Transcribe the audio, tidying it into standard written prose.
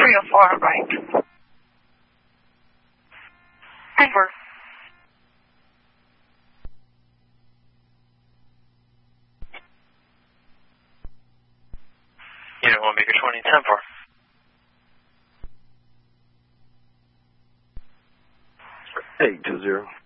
304 right. Over. Unit 1 Baker 20, 10-4. 820.